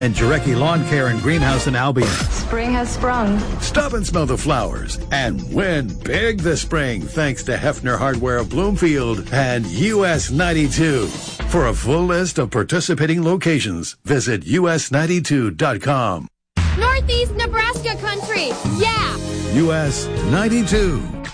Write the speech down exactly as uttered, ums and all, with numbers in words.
And Jarecki Lawn Care and Greenhouse in Albion. Spring has sprung. Stop and smell the flowers and win big this spring thanks to Hefner Hardware of Bloomfield and U S ninety-two. For a full list of participating locations, visit U S ninety-two dot com. Northeast Nebraska country, yeah! U S ninety-two.